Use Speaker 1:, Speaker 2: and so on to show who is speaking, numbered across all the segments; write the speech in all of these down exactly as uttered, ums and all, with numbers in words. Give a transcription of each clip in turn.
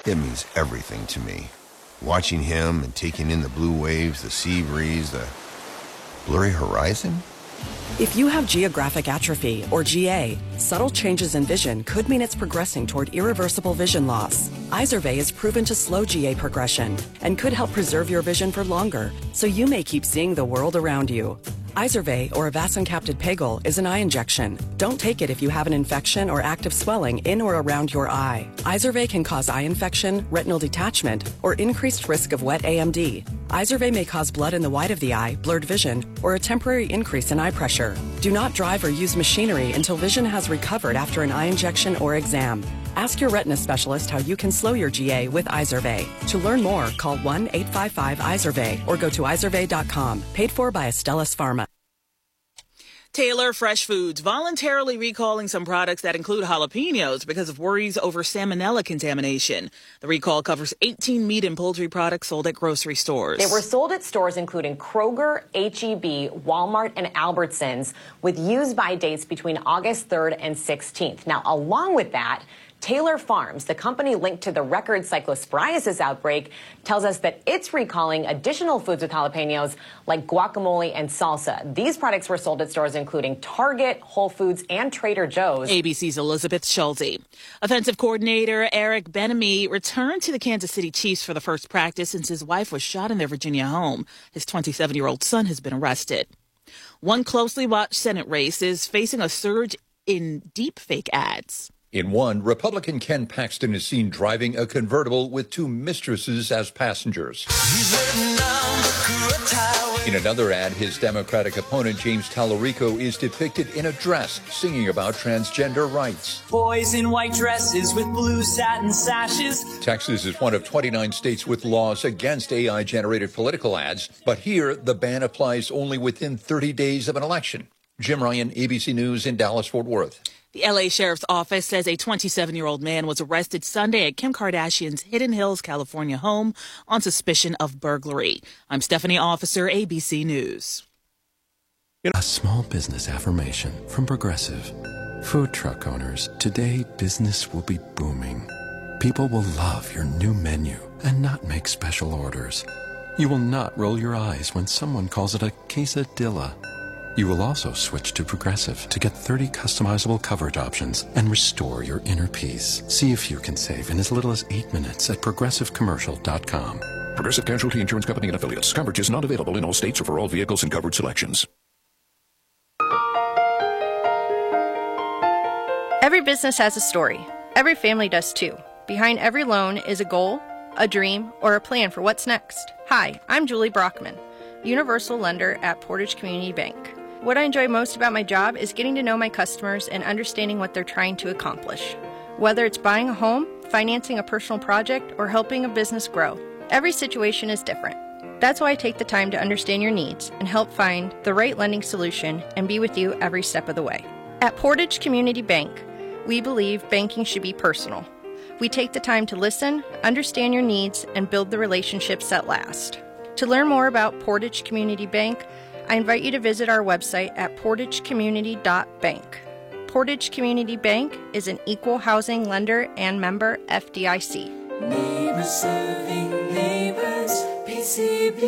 Speaker 1: It means everything to me. Watching him and taking in the blue waves, the sea breeze, the blurry horizon.
Speaker 2: If you have geographic atrophy, or G A, subtle changes in vision could mean it's progressing toward irreversible vision loss. Izervay is proven to slow G A progression and could help preserve your vision for longer, so you may keep seeing the world around you. Izervay, or avacincaptad pegol, is an eye injection. Don't take it if you have an infection or active swelling in or around your eye. Izervay can cause eye infection, retinal detachment, or increased risk of wet A M D. Izervay may cause blood in the white of the eye, blurred vision, or a temporary increase in eye pressure. Do not drive or use machinery until vision has recovered after an eye injection or exam. Ask your retina specialist how you can slow your G A with Izervay. To learn more, call one eight five five Izervay or go to izervay dot com. Paid for by Astellas Pharma.
Speaker 3: Taylor Fresh Foods voluntarily recalling some products that include jalapenos because of worries over salmonella contamination. The recall covers eighteen meat and poultry products sold at grocery stores.
Speaker 4: They were sold at stores including Kroger, H E B, Walmart, and Albertsons with use-by dates between August third and sixteenth. Now, along with that, Taylor Farms, the company linked to the record cyclosporiasis outbreak, tells us that it's recalling additional foods with jalapenos like guacamole and salsa. These products were sold at stores including Target, Whole Foods, and Trader Joe's.
Speaker 3: A B C's Elizabeth Schulte. Offensive coordinator Eric Bieniemy returned to the Kansas City Chiefs for the first practice since his wife was shot in their Virginia home. His twenty-seven-year-old son has been arrested. One closely watched Senate race is facing a surge in deepfake ads.
Speaker 5: In one, Republican Ken Paxton is seen driving a convertible with two mistresses as passengers. In another ad, his Democratic opponent, James Tallarico, is depicted in a dress singing about transgender rights.
Speaker 6: Boys in white dresses with blue satin sashes.
Speaker 5: Texas is one of twenty-nine states with laws against A I-generated political ads, but here the ban applies only within thirty days of an election. Jim Ryan, A B C News in Dallas-Fort Worth.
Speaker 3: The L A Sheriff's Office says a twenty-seven-year-old man was arrested Sunday at Kim Kardashian's Hidden Hills, California home on suspicion of burglary. I'm Stephanie Officer, A B C News.
Speaker 7: A small business affirmation from Progressive. Food truck owners, today business will be booming. People will love your new menu and not make special orders. You will not roll your eyes when someone calls it a quesadilla. You will also switch to Progressive to get thirty customizable coverage options and restore your inner peace. See if you can save in as little as eight minutes at progressive commercial dot com.
Speaker 8: Progressive Casualty Insurance Company and Affiliates. Coverage is not available in all states or for all vehicles and coverage selections.
Speaker 9: Every business has a story. Every family does too. Behind every loan is a goal, a dream, or a plan for what's next. Hi, I'm Julie Brockman, Universal Lender at Portage Community Bank. What I enjoy most about my job is getting to know my customers and understanding what they're trying to accomplish. Whether it's buying a home, financing a personal project, or helping a business grow, every situation is different. That's why I take the time to understand your needs and help find the right lending solution and be with you every step of the way. At Portage Community Bank, we believe banking should be personal. We take the time to listen, understand your needs, and build the relationships that last. To learn more about Portage Community Bank, I invite you to visit our website at portage community dot bank. Portage Community Bank is an equal housing lender and member F D I C.
Speaker 6: Neighbors serving neighbors, P C B.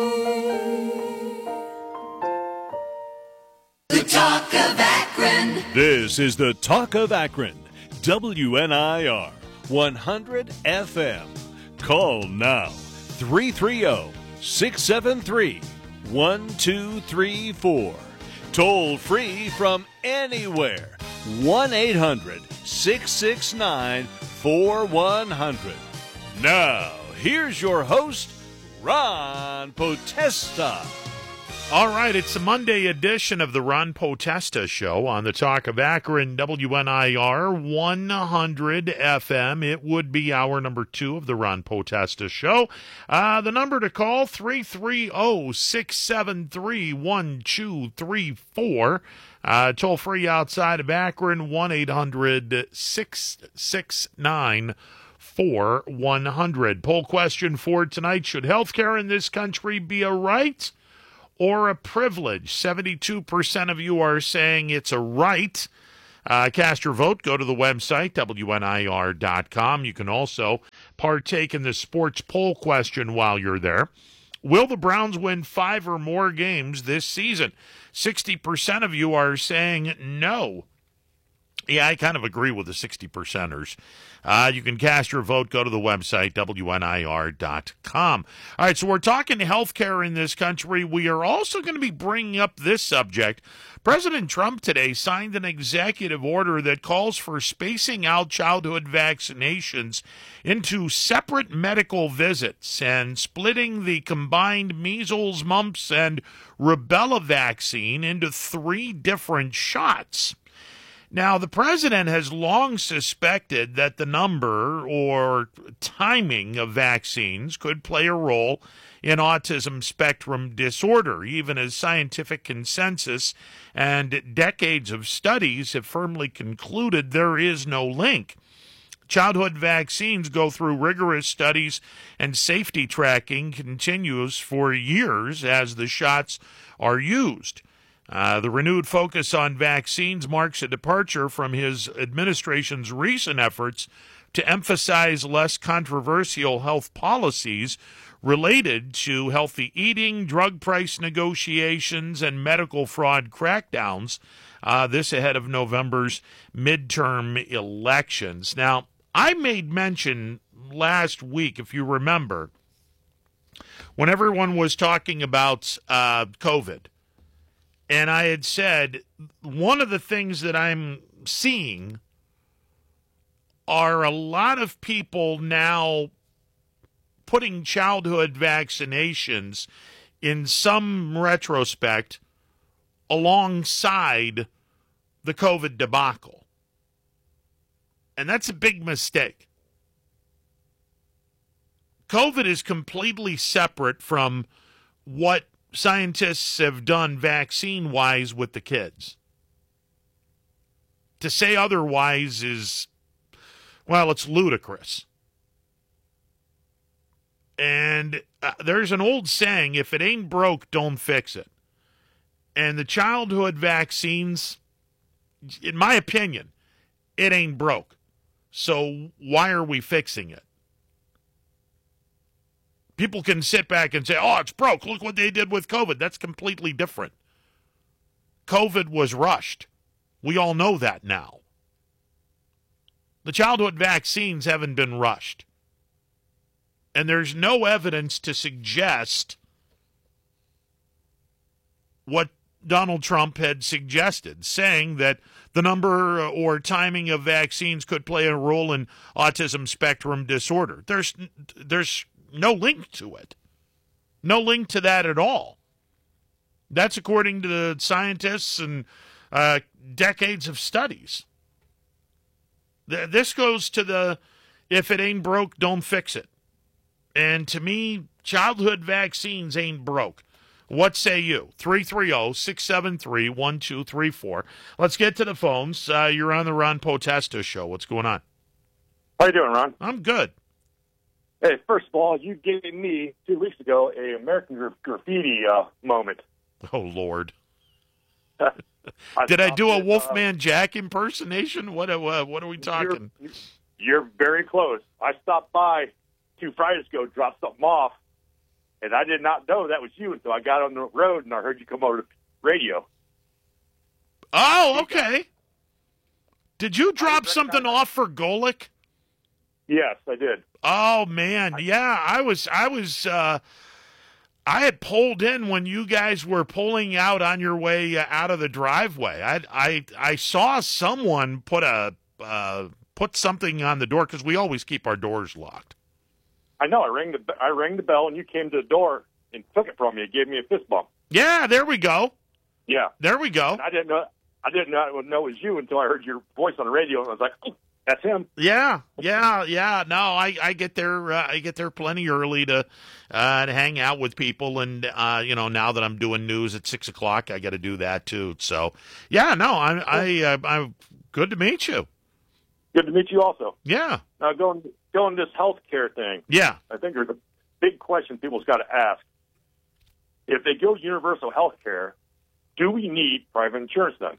Speaker 10: The Talk of Akron.
Speaker 11: This is the Talk of Akron. W N I R one hundred F M. Call now. three three zero, six seven three, one two three four. Toll free from anywhere. one eight hundred, six six nine, four one zero zero. Now, here's your host, Ron Potesta.
Speaker 12: All right, it's the Monday edition of the Ron Potesta Show on the Talk of Akron, W N I R one hundred F M. It would be hour number two of the Ron Potesta Show. Uh, the number to call, three three zero, six seven three, one two three four. Uh, toll free outside of Akron, one eight hundred, six six nine, four one zero zero. Poll question for tonight: should health care in this country be a right or a privilege? seventy-two percent of you are saying it's a right. Uh, cast your vote. Go to the website, W N I R dot com. You can also partake in the sports poll question while you're there. Will the Browns win five or more games this season? sixty percent of you are saying no. Yeah, I kind of agree with the sixty percenters. Uh, you can cast your vote. Go to the website, W N I R dot com. All right, so we're talking healthcare in this country. We are also going to be bringing up this subject. President Trump today signed an executive order that calls for spacing out childhood vaccinations into separate medical visits and splitting the combined measles, mumps, and rubella vaccine into three different shots. Now, the president has long suspected that the number or timing of vaccines could play a role in autism spectrum disorder, even as scientific consensus and decades of studies have firmly concluded there is no link. Childhood vaccines go through rigorous studies, and safety tracking continues for years as the shots are used. Uh, the renewed focus on vaccines marks a departure from his administration's recent efforts to emphasize less controversial health policies related to healthy eating, drug price negotiations, and medical fraud crackdowns, uh, this ahead of November's midterm elections. Now, I made mention last week, if you remember, when everyone was talking about uh, COVID, and I had said, one of the things that I'm seeing are a lot of people now putting childhood vaccinations in some retrospect alongside the COVID debacle. And that's a big mistake. COVID is completely separate from what scientists have done vaccine-wise with the kids. To say otherwise is, well, it's ludicrous. And uh, there's an old saying, if it ain't broke, don't fix it. And the childhood vaccines, in my opinion, it ain't broke. So why are we fixing it? People can sit back and say, oh, it's broke. Look what they did with COVID. That's completely different. COVID was rushed. We all know that now. The childhood vaccines haven't been rushed. And there's no evidence to suggest what Donald Trump had suggested, saying that the number or timing of vaccines could play a role in autism spectrum disorder. There's there's no link to it. No link to that at all. That's according to the scientists and uh, decades of studies. Th- this goes to the, if it ain't broke, don't fix it. And to me, childhood vaccines ain't broke. What say you? three three zero, six seven three, one two three four. Let's get to the phones. Uh, you're on the Ron Potesta Show. What's going on?
Speaker 13: How you doing, Ron?
Speaker 12: I'm good.
Speaker 13: Hey, first of all, you gave me two weeks ago a American gra- Graffiti uh, moment.
Speaker 12: Oh, Lord. I Did I do a with, Wolfman uh, Jack impersonation? What, uh, what are we talking?
Speaker 13: You're, you're very close. I stopped by two Fridays ago, dropped something off, and I did not know that was you until I got on the road and I heard you come over to radio.
Speaker 12: Oh, okay. Did you drop something off for Golick?
Speaker 13: Yes, I did.
Speaker 12: Oh man, yeah, I was, I was, uh, I had pulled in when you guys were pulling out on your way uh, out of the driveway. I, I, I saw someone put a, uh, put something on the door because we always keep our doors locked.
Speaker 13: I know. I rang the, I rang the bell and you came to the door and took it from me. It gave me a fist bump.
Speaker 12: Yeah, there we go.
Speaker 13: Yeah,
Speaker 12: there we go.
Speaker 13: And I didn't know, I didn't know it was you until I heard your voice on the radio, and I was like, oh. That's him.
Speaker 12: Yeah, yeah, yeah. No, I, I get there. Uh, I get there plenty early to uh, to hang out with people, and uh, you know, now that I'm doing news at six o'clock, I got to do that too. So, yeah, no, I, I, uh, I'm good to meet you.
Speaker 13: Good to meet you also.
Speaker 12: Yeah.
Speaker 13: Now going going this healthcare thing.
Speaker 12: Yeah.
Speaker 13: I think there's a big question people's got to ask. If they go universal health care, do we need private insurance then?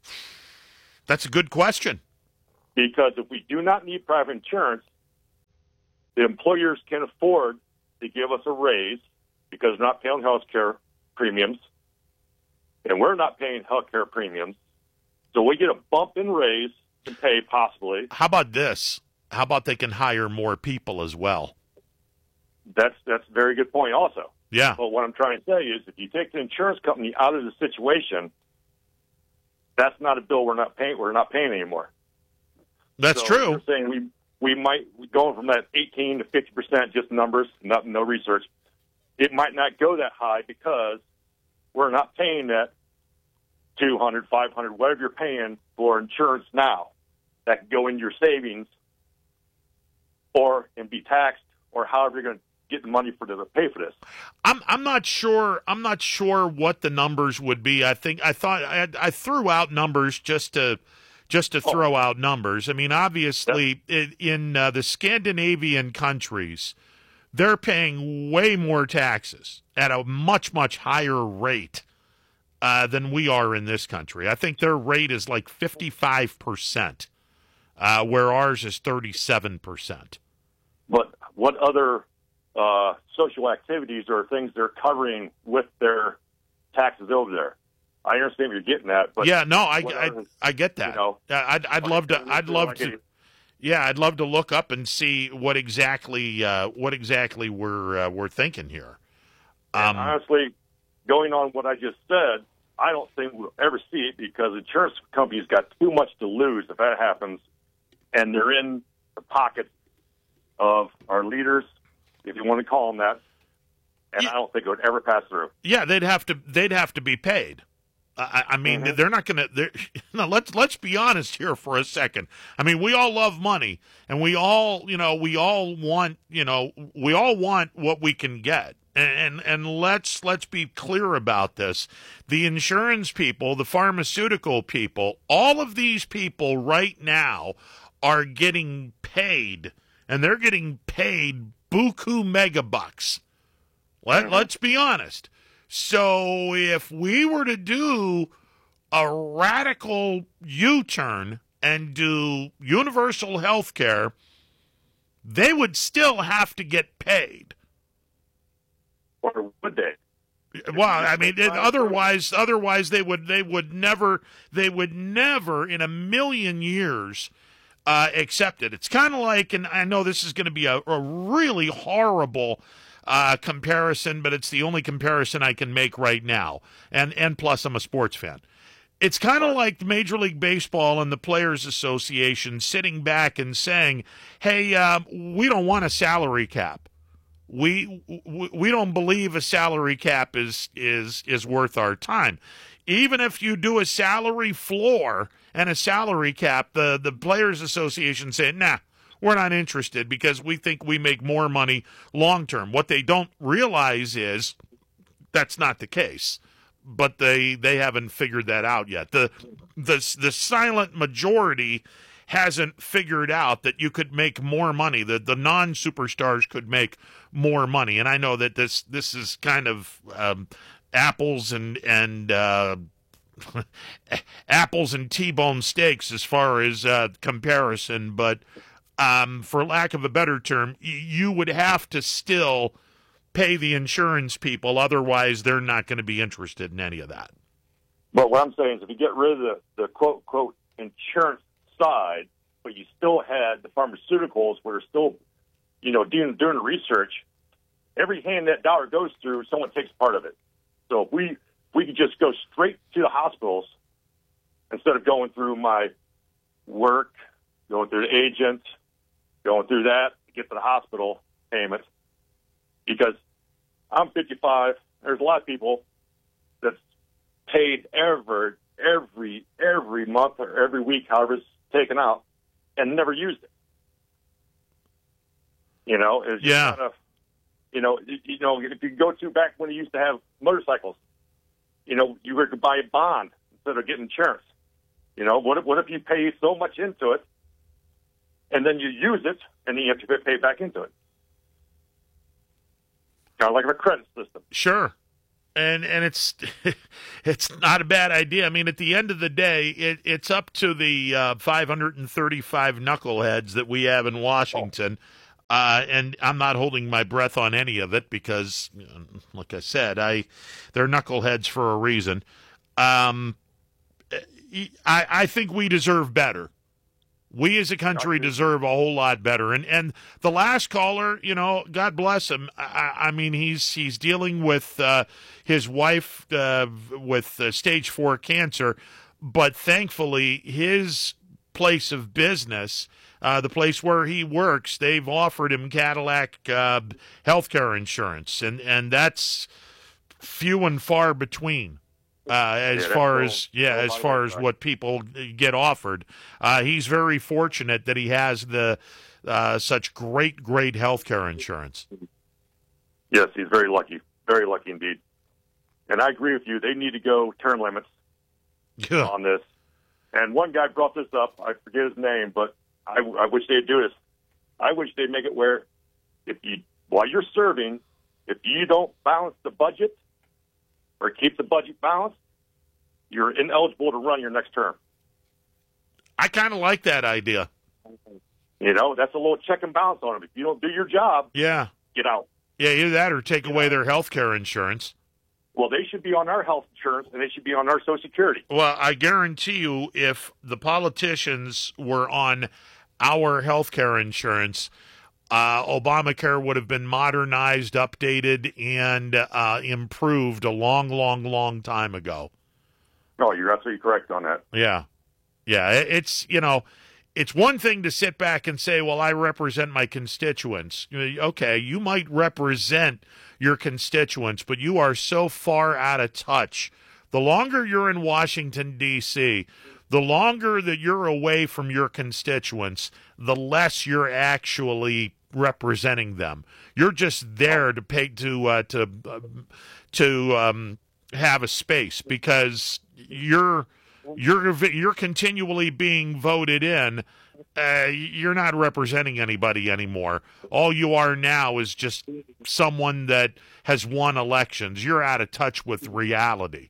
Speaker 12: That's a good question.
Speaker 13: Because if we do not need private insurance, the employers can afford to give us a raise because they're not paying health care premiums, and we're not paying health care premiums. So we get a bump in raise and pay possibly.
Speaker 12: How about this? How about they can hire more people as well?
Speaker 13: That's that's a very good point also.
Speaker 12: Yeah.
Speaker 13: But what I'm trying to say is if you take the insurance company out of the situation, that's not a bill we're not paying we're not paying anymore.
Speaker 12: That's
Speaker 13: so
Speaker 12: true.
Speaker 13: You're saying we we might going from that eighteen to fifty percent, just numbers, not no research. It might not go that high because we're not paying that two hundred, five hundred, whatever you're paying for insurance now. That can go into your savings or and be taxed, or however you're going to get the money for to pay for this.
Speaker 12: I'm I'm not sure. I'm not sure what the numbers would be. I think I thought I, I threw out numbers just to just to throw oh. out numbers. I mean, obviously, yep. in, in uh, the Scandinavian countries, they're paying way more taxes at a much much higher rate uh, than we are in this country. I think their rate is like fifty-five percent, uh, where ours is thirty-seven percent.
Speaker 13: But what other uh, social activities or things they're covering with their taxes over there? I understand what you're getting at, but
Speaker 12: yeah, no, I I,
Speaker 13: are,
Speaker 12: I get that.
Speaker 13: You know,
Speaker 12: I'd I'd love to I'd love like to it. yeah I'd love to look up and see what exactly uh, what exactly we're uh, we're thinking here.
Speaker 13: Um, honestly, going on what I just said, I don't think we'll ever see it because insurance companies got too much to lose if that happens, and they're in the pocket of our leaders, if you want to call them that, and yeah. I don't think it would ever pass through.
Speaker 12: Yeah, they'd have to. They'd have to be paid. I, I mean, mm-hmm. they're not going to. No, let's let's be honest here for a second. I mean, we all love money, and we all, you know, we all want, you know, we all want what we can get. And, and and let's let's be clear about this. The insurance people, the pharmaceutical people, all of these people right now are getting paid. And they're getting paid buku megabucks. Let, let's be honest. So if we were to do a radical U-turn and do universal health care, they would still have to get paid.
Speaker 13: Or would they?
Speaker 12: Well, I mean, it, otherwise, otherwise they would they would never they would never in a million years Uh, accepted. It's kind of like, and I know this is going to be a, a really horrible uh, comparison, but it's the only comparison I can make right now. And and plus, I'm a sports fan. It's kind of like Major League Baseball and the Players Association sitting back and saying, "Hey, uh, we don't want a salary cap. We we don't believe a salary cap is is is worth our time." Even if you do a salary floor and a salary cap, the, the Players Association said, nah, we're not interested because we think we make more money long term. What they don't realize is that's not the case, but they they haven't figured that out yet. The the the silent majority hasn't figured out that you could make more money, that the non-superstars could make more money. And I know that this this is kind of um, apples and and uh, apples and T-bone steaks as far as uh, comparison, but um, for lack of a better term, y- you would have to still pay the insurance people, otherwise they're not going to be interested in any of that.
Speaker 13: But what I'm saying is if you get rid of the, the quote, quote, insurance side, but you still had the pharmaceuticals where they're still, you know, doing, doing research, every hand that dollar goes through, someone takes part of it. So if we, we could just go straight to the hospitals instead of going through my work, going through the agent, going through that to get to the hospital payment. Because I'm fifty-five. There's a lot of people that's paid every, every, every month or every week, however it's taken out, and never used it. You know, it's just
Speaker 12: yeah.
Speaker 13: kind of, you know, you, you know, if you go to back when you used to have motorcycles, you know, you were to buy a bond instead of getting insurance. You know, what if, what if you pay so much into it, and then you use it, and then you have to pay back into it? Kind of like a credit system.
Speaker 12: Sure. And and it's it's not a bad idea. I mean, at the end of the day, it, it's up to the uh, five hundred thirty-five knuckleheads that we have in Washington Uh, and I'm not holding my breath on any of it because, like I said, I they're knuckleheads for a reason. Um, I, I think we deserve better. We as a country deserve a whole lot better. And and the last caller, you know, God bless him. I, I mean, he's he's dealing with uh, his wife uh, with uh, stage four cancer, but thankfully his place of business, uh, the place where he works, they've offered him Cadillac uh, health care insurance, and, and that's few and far between. Uh, as
Speaker 13: yeah,
Speaker 12: far
Speaker 13: cool.
Speaker 12: as yeah,
Speaker 13: cool
Speaker 12: as far as what people get offered, uh, he's very fortunate that he has the uh, such great, great health care insurance.
Speaker 13: Yes, he's very lucky, very lucky indeed. And I agree with you. They need to go term limits
Speaker 12: yeah.
Speaker 13: on this. And one guy brought this up. I forget his name, but I, I wish they'd do this. I wish they'd make it where if you while you're serving, if you don't balance the budget or keep the budget balanced, you're ineligible to run your next term.
Speaker 12: I kind of like that idea.
Speaker 13: You know, that's a little check and balance on them. If you don't do your job,
Speaker 12: yeah,
Speaker 13: get out.
Speaker 12: Yeah, either that or take away their health care insurance.
Speaker 13: Well, they should be on our health insurance, and they should be on our Social Security.
Speaker 12: Well, I guarantee you, if the politicians were on our health care insurance, uh, Obamacare would have been modernized, updated, and uh, improved a long, long, long time ago.
Speaker 13: No, you're absolutely correct on that.
Speaker 12: Yeah. Yeah, it's, you know, it's one thing to sit back and say, well, I represent my constituents. Okay, you might represent your constituents, but you are so far out of touch. The longer you're in Washington, D C, the longer that you're away from your constituents, the less you're actually representing them. You're just there to pay to uh, to uh, to um, have a space because you're you're you're continually being voted in. Uh, you're not representing anybody anymore. All you are now is just someone that has won elections. You're out of touch with reality.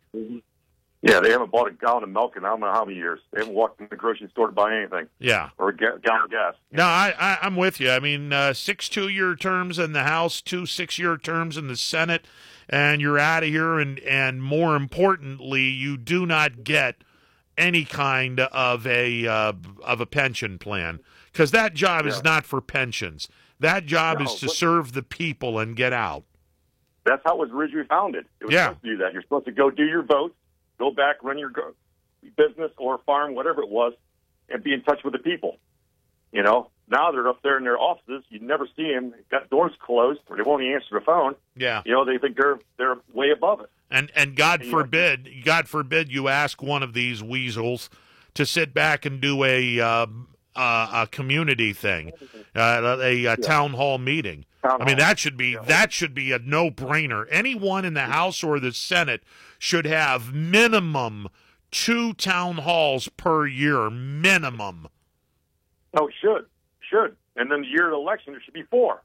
Speaker 13: Yeah, they haven't bought a gallon of milk in I don't know how many years. They haven't walked in the grocery store to buy anything.
Speaker 12: Yeah.
Speaker 13: Or a ga- gallon of gas.
Speaker 12: No, I, I, I'm with you. I mean, uh, six two-year terms in the House, two six-year terms in the Senate, and you're out of here. And, and more importantly, you do not get any kind of a uh, of a pension plan, because that job yeah. is not for pensions. That job no, is to what, serve the people and get out.
Speaker 13: That's how it was originally founded. It was
Speaker 12: yeah.
Speaker 13: supposed to do that. You're supposed to go do your votes, go back, run your business or farm, whatever it was, and be in touch with the people. You know, now they're up there in their offices. You never see them. They've got doors closed, or they won't even answer the phone.
Speaker 12: Yeah,
Speaker 13: you know, they think they're they're way above it.
Speaker 12: And and God and, forbid, know, God forbid, you ask one of these weasels to sit back and do a uh, uh, a community thing, uh, a, a yeah. town hall meeting. Town I mean, hall. that should be yeah. that should be a no brainer. Anyone in the House or the Senate should have minimum two town halls per year, minimum.
Speaker 13: Oh, should should, and then the year of the election there should be four.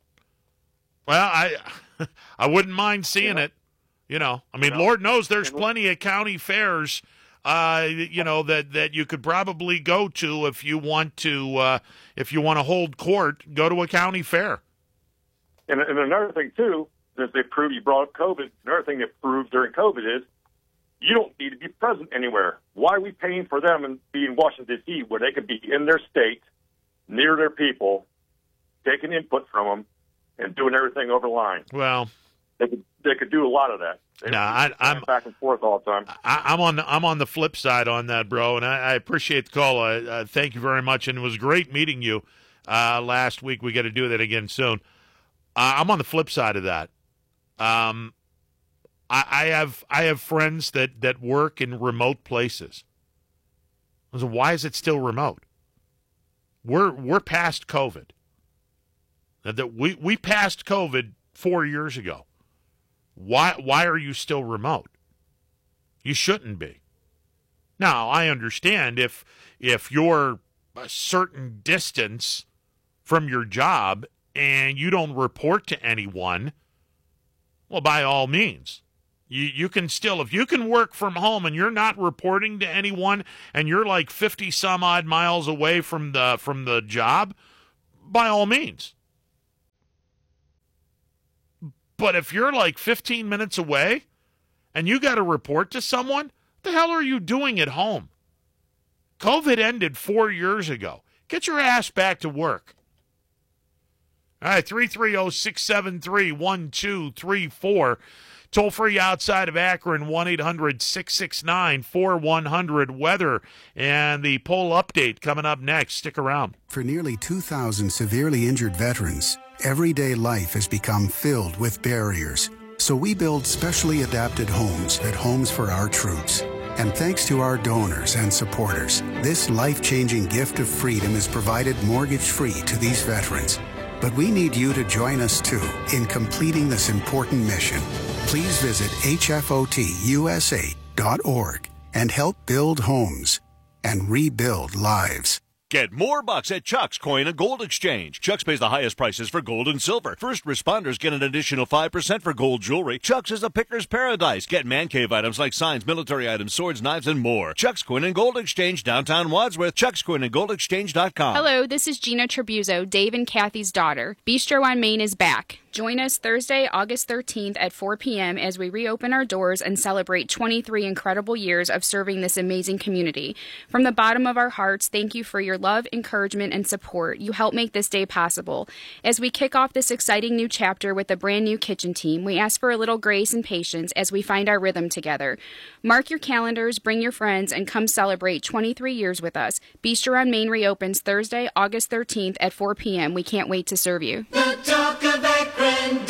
Speaker 12: Well, I I wouldn't mind seeing yeah. it. You know, I mean, you know, Lord knows there's plenty of county fairs, uh, you know, that, that you could probably go to if you want to, uh, if you want to hold court, go to a county fair.
Speaker 13: And, and another thing, too, that they proved, you brought up COVID, another thing they proved during COVID is you don't need to be present anywhere. Why are we paying for them and be in Washington, D C, where they could be in their state, near their people, taking input from them, and doing everything over the line?
Speaker 12: Well,
Speaker 13: They could, they could do a lot of that.
Speaker 12: No, nah, I'm
Speaker 13: back and forth all the time.
Speaker 12: I, I'm on the I'm on the flip side on that, bro, and I, I appreciate the call. I, uh, thank you very much, and it was great meeting you uh, last week. We got to do that again soon. Uh, I'm on the flip side of that. Um, I, I have I have friends that, that work in remote places. So why is it still remote? We're we're past COVID. That we we passed COVID four years ago. Why why are you still remote? You shouldn't be. Now, I understand if if you're a certain distance from your job and you don't report to anyone, well, by all means. You you can still, if you can work from home and you're not reporting to anyone and you're like fifty some odd miles away from the from the job, by all means. But if you're like fifteen minutes away and you got to report to someone, what the hell are you doing at home? COVID ended four years ago. Get your ass back to work. All right, three three zero, six seven three, one two three four. Toll free outside of Akron, one eight hundred, six six nine, four one zero zero. Weather and the poll update coming up next. Stick around.
Speaker 14: For nearly two thousand severely injured veterans, everyday life has become filled with barriers. So we build specially adapted homes at Homes for Our Troops. And thanks to our donors and supporters, this life-changing gift of freedom is provided mortgage-free to these veterans. But we need you to join us, too, in completing this important mission. Please visit H F O T U S A dot org and help build homes and rebuild lives.
Speaker 11: Get more bucks at Chuck's Coin and Gold Exchange. Chuck's pays the highest prices for gold and silver. First responders get an additional five percent for gold jewelry. Chuck's is a picker's paradise. Get man cave items like signs, military items, swords, knives, and more. Chuck's Coin and Gold Exchange, downtown Wadsworth. Chuck's Coin and Gold Exchange dot com.
Speaker 15: Hello, this is Gina Trabuzzo, Dave and Kathy's daughter. Bistro on Main is back. Join us Thursday, August thirteenth at four p.m. as we reopen our doors and celebrate twenty-three incredible years of serving this amazing community. From the bottom of our hearts, thank you for your love, encouragement, and support. You help make this day possible. As we kick off this exciting new chapter with a brand new kitchen team, we ask for a little grace and patience as we find our rhythm together. Mark your calendars, bring your friends, and come celebrate twenty-three years with us. Bistro on Main reopens Thursday, August thirteenth at four p.m. We can't wait to serve you.
Speaker 10: The Talk of Akron,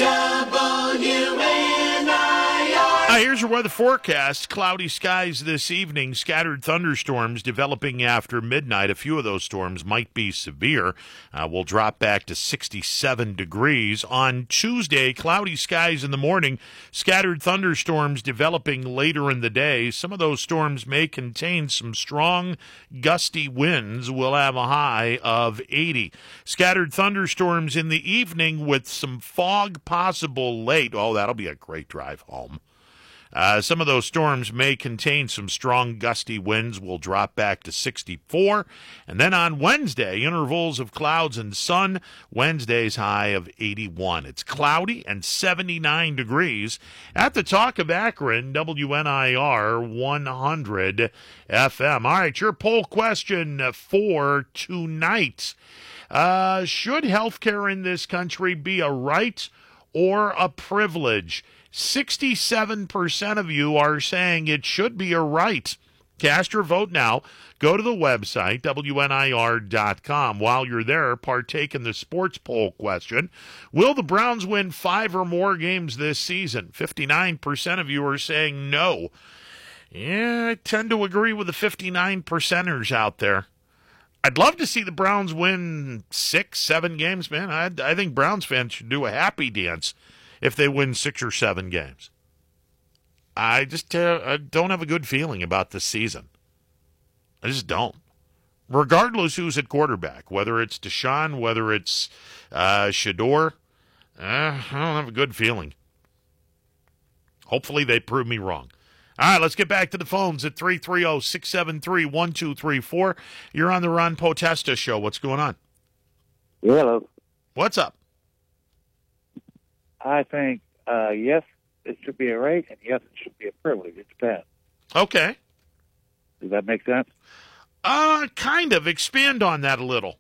Speaker 10: W N I R.
Speaker 12: Uh, here's your weather forecast. Cloudy skies this evening. Scattered thunderstorms developing after midnight. A few of those storms might be severe. Uh, we'll drop back to sixty-seven degrees. On Tuesday, cloudy skies in the morning. Scattered thunderstorms developing later in the day. Some of those storms may contain some strong, gusty winds. We'll have a high of eighty. Scattered thunderstorms in the evening with some fog possible late. Oh, that'll be a great drive home. Uh, some of those storms may contain some strong gusty winds. We'll drop back to sixty-four. And then on Wednesday, intervals of clouds and sun. Wednesday's high of eighty-one. It's cloudy and seventy-nine degrees at the Talk of Akron, W N I R one hundred F M. All right, your poll question for tonight. Uh, should healthcare in this country be a right or a privilege? sixty-seven percent of you are saying it should be a right. Cast your vote now. Go to the website, W N I R dot com. While you're there, partake in the sports poll question. Will the Browns win five or more games this season? fifty-nine percent of you are saying no. Yeah, I tend to agree with the fifty-nine percenters out there. I'd love to see the Browns win six, seven games, man. I, I think Browns fans should do a happy dance if they win six or seven games. I just uh, I don't have a good feeling about this season. I just don't. Regardless who's at quarterback, whether it's Deshaun, whether it's uh, Shador, uh, I don't have a good feeling. Hopefully they prove me wrong. All right, let's get back to the phones at three three zero, six seven three, one two three four. You're on the Ron Potesta Show. What's going on?
Speaker 16: Hello.
Speaker 12: What's up?
Speaker 16: I think, uh, yes, it should be a right, and yes, it should be a privilege. It depends.
Speaker 12: Okay.
Speaker 16: Does that make sense?
Speaker 12: Uh, kind of. Expand on that a little.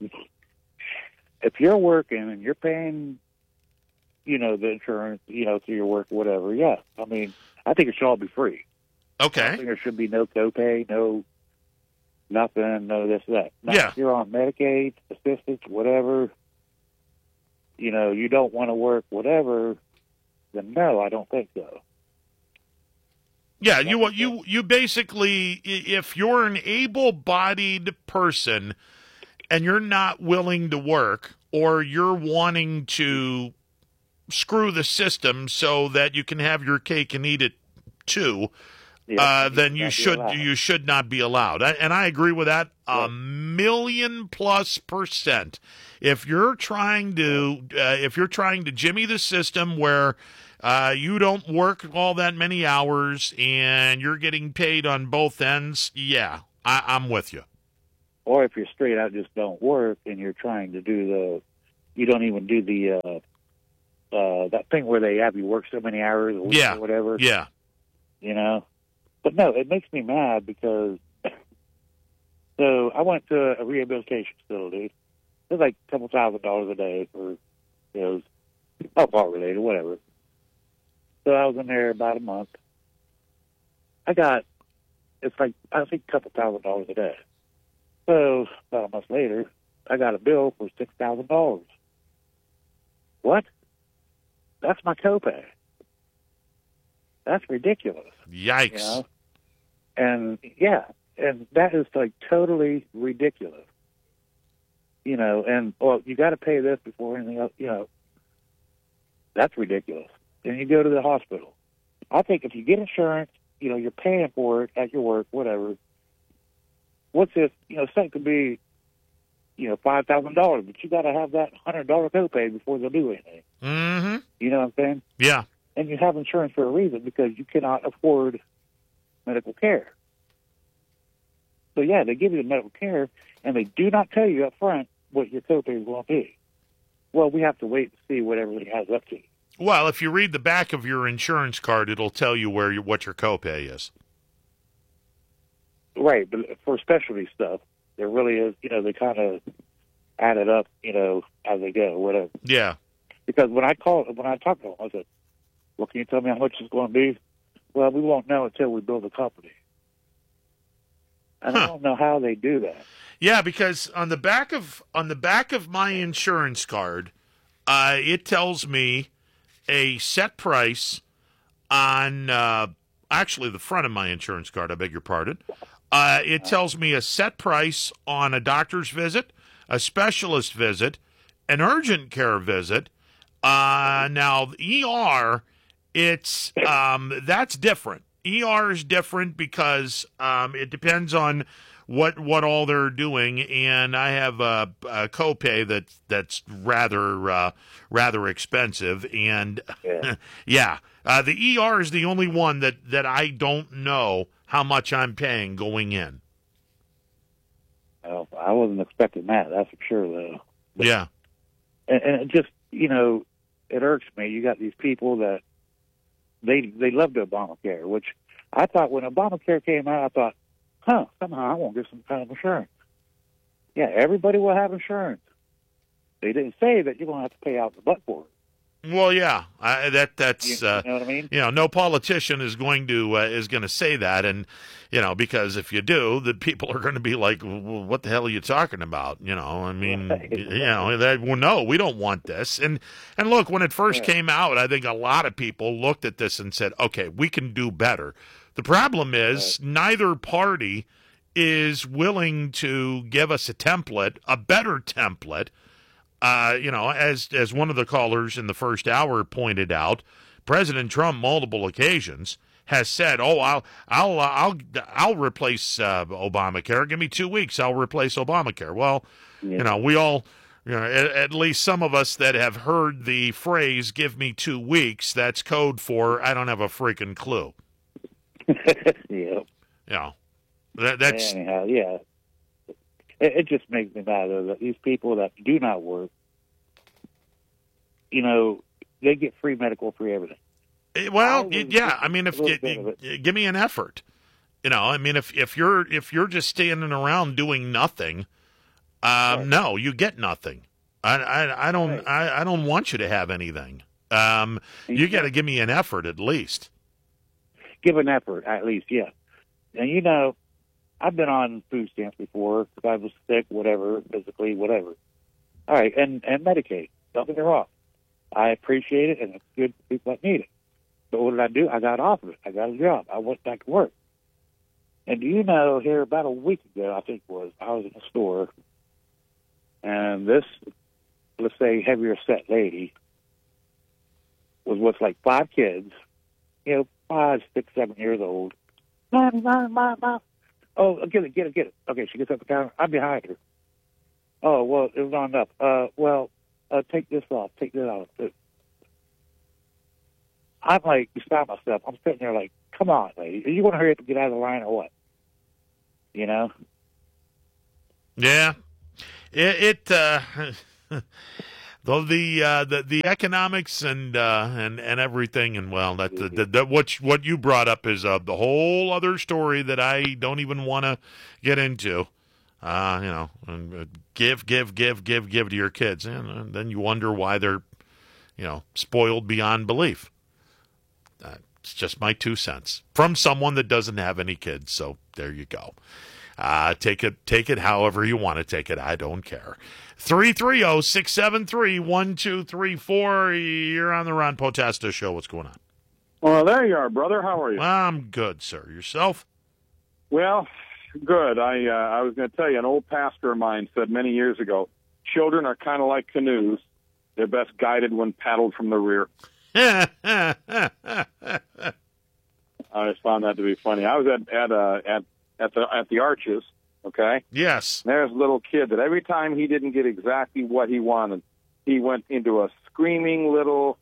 Speaker 16: If you're working and you're paying, you know, the insurance, you know, through your work, whatever, yeah. I mean, I think it should all be free.
Speaker 12: Okay.
Speaker 16: I think there should be no copay, no nothing, no this, that. Now,
Speaker 12: yeah.
Speaker 16: If you're on Medicaid, assistance, whatever, you know, you don't want to work, whatever, then no, I don't think so.
Speaker 12: Yeah, you you you basically, if you're an able-bodied person and you're not willing to work, or you're wanting to screw the system so that you can have your cake and eat it too,
Speaker 16: yeah,
Speaker 12: uh, then you should you should not be allowed. And I agree with that a million plus percent. If you're trying to uh, if you're trying to jimmy the system where uh, you don't work all that many hours and you're getting paid on both ends, yeah, I, I'm with you.
Speaker 16: Or if you're straight out just don't work and you're trying to do the, you don't even do the uh, uh, that thing where they have you work so many hours a week
Speaker 12: Yeah.
Speaker 16: or whatever.
Speaker 12: Yeah.
Speaker 16: You know? But no, it makes me mad because, so I went to a rehabilitation facility. It was like a couple thousand dollars a day for, you know, alcohol related, whatever. So I was in there about a month. I got, it's like, I think a couple thousand dollars a day. So about a month later, I got a bill for six thousand dollars. What? That's my copay. That's ridiculous.
Speaker 12: Yikes.
Speaker 16: You know? And yeah, and that is like totally ridiculous. You know, and well, you got to pay this before anything else. You know, that's ridiculous. And you go to the hospital. I think if you get insurance, you know, you're paying for it at your work, whatever. What's this? You know, something could be, you know, five thousand dollars, but you got to have that hundred dollar copay before they'll do anything.
Speaker 12: Mm-hmm.
Speaker 16: You know what I'm saying?
Speaker 12: Yeah.
Speaker 16: And you have insurance for a reason because you cannot afford medical care. So yeah, they give you the medical care, and they do not tell you up front what your copay is going to be. Well, we have to wait to see what everybody has up to.
Speaker 12: Well, if you read the back of your insurance card, it'll tell you where you, what your copay is.
Speaker 16: Right, but for specialty stuff, there really is, you know, they kind of add it up, you know, as they go, whatever.
Speaker 12: Yeah.
Speaker 16: Because when I called, when I talked to them, I said, well, can you tell me how much it's going to be? Well, we won't know until we build a company. And
Speaker 12: Huh.
Speaker 16: I don't know how they do that.
Speaker 12: Yeah, because on the back of on the back of my insurance card, uh, it tells me a set price on uh, actually the front of my insurance card. I beg your pardon. Uh, it tells me a set price on a doctor's visit, a specialist visit, an urgent care visit. Uh, now E R, it's um, that's different. E R is different because um, it depends on what what all they're doing, and I have a, a copay that that's rather uh, rather expensive, and yeah, yeah uh, the E R is the only one that, that I don't know how much I'm paying going in.
Speaker 16: Well, I wasn't expecting that, that's for sure, though. But,
Speaker 12: yeah,
Speaker 16: and, and it just, you know, it irks me. You got these people that they they love the Obamacare, which I thought when Obamacare came out, I thought, huh, somehow I won't get some kind of insurance. Yeah, everybody will have insurance. They didn't say that you're going to have to pay out the butt for it.
Speaker 12: Well, yeah, I, that that's
Speaker 16: You,
Speaker 12: uh,
Speaker 16: you know what I mean?
Speaker 12: you know, no politician is going to uh, is going to say that, and you know, because if you do, the people are going to be like, well, "What the hell are you talking about?" You know, I mean,
Speaker 16: Right.
Speaker 12: you know, that well, no, we don't want this. And and look, when it first
Speaker 16: Yeah.
Speaker 12: came out, I think a lot of people looked at this and said, "Okay, we can do better." The problem is
Speaker 16: Right.
Speaker 12: neither party is willing to give us a template, a better template. Uh, you know, as as one of the callers in the first hour pointed out, President Trump, multiple occasions, has said, "Oh, I'll I'll uh, I'll I'll replace uh, Obamacare. Give me two weeks, I'll replace Obamacare." Well,
Speaker 16: Yeah.
Speaker 12: you know, we all, you know, at, at least some of us that have heard the phrase "give me two weeks," that's code for I don't have a freaking clue.
Speaker 16: yeah.
Speaker 12: You know, that, that's
Speaker 16: Anyhow, yeah. It, it just makes me mad, though, that these people that do not work, you know, they get free medical, free everything.
Speaker 12: Eh, Well,
Speaker 16: I
Speaker 12: y-
Speaker 16: was
Speaker 12: yeah. I mean, if
Speaker 16: a little
Speaker 12: y-
Speaker 16: bit of
Speaker 12: y-
Speaker 16: it.
Speaker 12: y- give me an effort, you know. I mean, if if you're if you're just standing around doing nothing, um,
Speaker 16: Right.
Speaker 12: no, you get nothing. I I, I don't
Speaker 16: Right.
Speaker 12: I, I don't want you to have anything. Um, you got to give me an effort at least.
Speaker 16: Give an effort, at least, yeah. And, you know, I've been on food stamps before because I was sick, whatever, physically, whatever. All right, and, and Medicaid. Don't get me wrong. I appreciate it, and it's good for people that need it. But what did I do? I got off of it. I got a job. I went back to work. And do you know, here about a week ago, I think it was, I was in a store, and this, let's say, heavier set lady was with like five kids, you know, five, six, seven years old. Mom, mom, mom, mom. Oh, get it, get it, get it. Okay, she gets up the counter. I'm behind her. Oh, well, it was on up. Uh, well, uh, take this off. Take this off. I'm like beside myself. I'm sitting there like, come on, lady. Are you going to hurry up and get out of the line or what? You know?
Speaker 12: Yeah, it. it uh, Though the uh, the the economics and uh, and and everything, and well, that that, that what what you brought up is uh, the whole other story that I don't even want to get into. Uh, you know, and, uh, give, give, give, give, give to your kids, and, and then you wonder why they're, you know, spoiled beyond belief. Uh, it's just my two cents from someone that doesn't have any kids. So there you go. Uh, take it, take it however you want to take it. I don't care. three three zero, six seven three, one two three four. You're on the Ron Potesta Show. What's going on?
Speaker 17: Well, there you are, brother. How are you?
Speaker 12: I'm good, sir. Yourself?
Speaker 17: Well, good. I uh, I was going to tell you, an old pastor of mine said many years ago, children are kind of like canoes. They're best guided when paddled from the rear. I just found that to be funny. I was at at uh, at at the at the Arches. Okay.
Speaker 12: Yes.
Speaker 17: And there's a little kid that every time he didn't get exactly what he wanted, he went into a screaming little.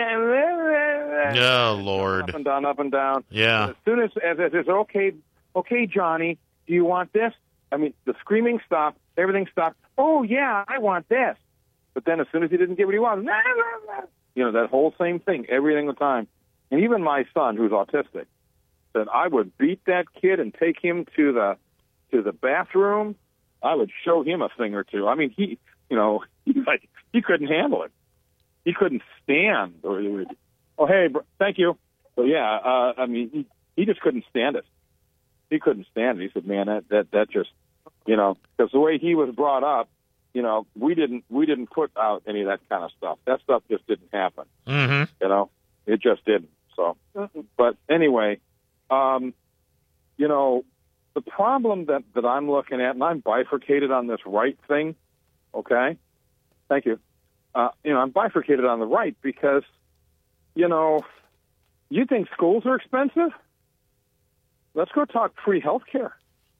Speaker 12: Oh, Lord.
Speaker 17: Up and down, up and down.
Speaker 12: Yeah.
Speaker 17: And as soon as as it says, okay, okay, Johnny, do you want this? I mean, the screaming stopped. Everything stopped. Oh yeah, I want this. But then as soon as he didn't get what he wanted, you know, that whole same thing every single time. And even my son, who's autistic, said I would beat that kid and take him to the to the bathroom. I would show him a thing or two. I mean, he, you know, he, like he couldn't handle it. He couldn't stand. Or he would, oh, hey, bro, thank you. So yeah, uh, I mean, he, he just couldn't stand it. He couldn't stand it. He said, man, that that that just, you know, because the way he was brought up, you know, we didn't we didn't put out any of that kind of stuff. That stuff just didn't happen.
Speaker 12: Mm-hmm.
Speaker 17: You know, it just didn't. So, but anyway, um, you know, the problem that, that I'm looking at, and I'm bifurcated on this right thing, okay? Thank you. Uh, you know, I'm bifurcated on the right because, you know, you think schools are expensive? Let's go talk free health care.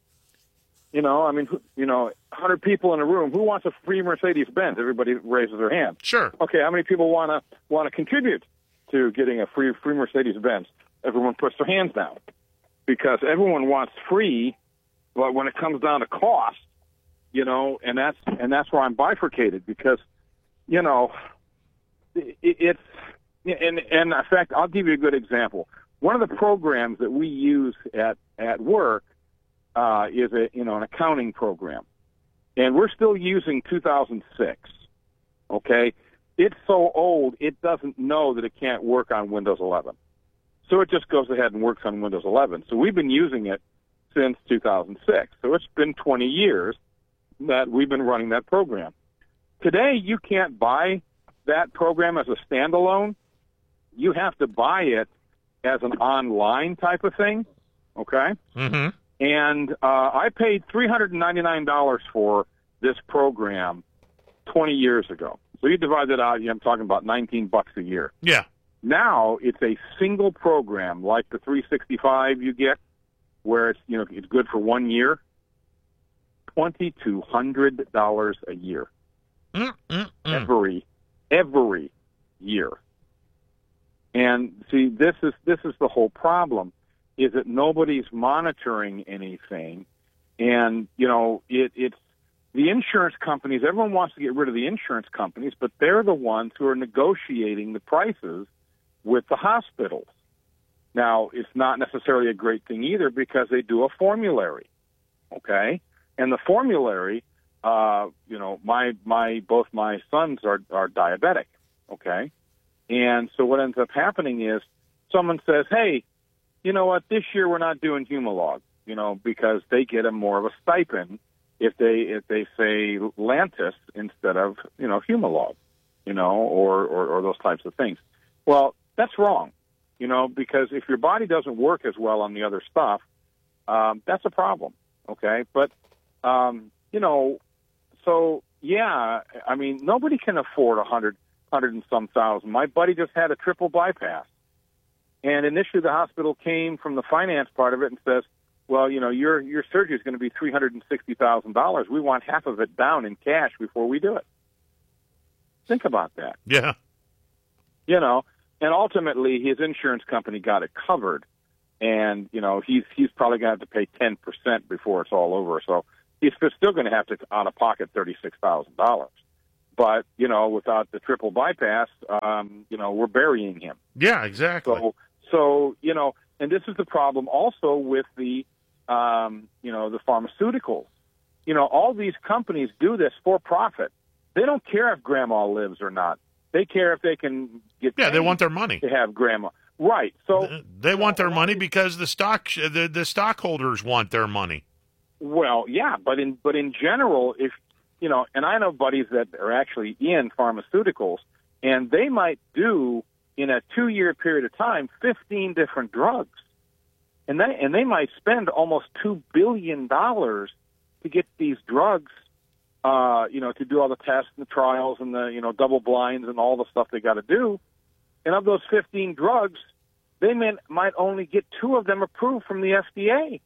Speaker 17: You know, I mean, you know, one hundred people in a room. Who wants a free Mercedes-Benz? Everybody raises their hand.
Speaker 12: Sure.
Speaker 17: Okay, how many people want to want to contribute to getting a free free Mercedes-Benz? Everyone puts their hands down because everyone wants free, but when it comes down to cost, you know, and that's and that's where I'm bifurcated because, you know, it, it's and and in fact, I'll give you a good example. One of the programs that we use at at work uh, is a you know an accounting program, and we're still using two thousand six. Okay, it's so old it doesn't know that it can't work on Windows eleven, so it just goes ahead and works on Windows eleven. So we've been using it since two thousand six. So it's been twenty years that we've been running that program. Today, you can't buy that program as a standalone. You have to buy it as an online type of thing, okay?
Speaker 12: Mm-hmm.
Speaker 17: And uh, I paid three hundred ninety-nine dollars for this program twenty years ago. So you divide that out, I'm talking about nineteen bucks a year.
Speaker 12: Yeah.
Speaker 17: Now it's a single program like the three sixty-five you get, where it's you know it's good for one year. twenty-two hundred dollars a year.
Speaker 12: Mm-mm-mm.
Speaker 17: Every every year. And see, this is this is the whole problem, is that nobody's monitoring anything, and you know it, it's the insurance companies. Everyone wants to get rid of the insurance companies, but they're the ones who are negotiating the prices with the hospitals. Now, it's not necessarily a great thing either because they do a formulary, okay, and the formulary, uh, you know, my my both my sons are are diabetic, okay. And so what ends up happening is someone says, hey, you know what, this year we're not doing Humalog, you know, because they get a more of a stipend if they if they say Lantus instead of, you know, Humalog, you know, or, or, or those types of things. Well, that's wrong, you know, because if your body doesn't work as well on the other stuff, um, that's a problem, okay? But, um, you know, so, yeah, I mean, nobody can afford a hundred hundred and some thousand. My buddy just had a triple bypass. And initially the hospital came from the finance part of it and says, well, you know, your your surgery is going to be three hundred sixty thousand dollars. We want half of it down in cash before we do it. Think about that.
Speaker 12: Yeah.
Speaker 17: You know, and ultimately his insurance company got it covered. And, you know, he's he's probably going to have to pay ten percent before it's all over. So he's still going to have to out-of-pocket thirty-six thousand dollars. but, you know, without the triple bypass, um, you know, we're burying him.
Speaker 12: Yeah, exactly.
Speaker 17: So, so, you know, and this is the problem also with the, um, you know, the pharmaceuticals. You know, all these companies do this for profit. They don't care if grandma lives or not. They care if they can get
Speaker 12: Yeah, they want their money.
Speaker 17: to have grandma. Right. So
Speaker 12: They want their money because the stock the, the stockholders want their money.
Speaker 17: Well, yeah, but in but in general, if you know, and I know buddies that are actually in pharmaceuticals, and they might do in a two-year period of time fifteen different drugs, and they and they might spend almost two billion dollars to get these drugs, uh, you know, to do all the tests and the trials and the you know double blinds and all the stuff they got to do, and of those fifteen drugs, they may, might only get two of them approved from the F D A.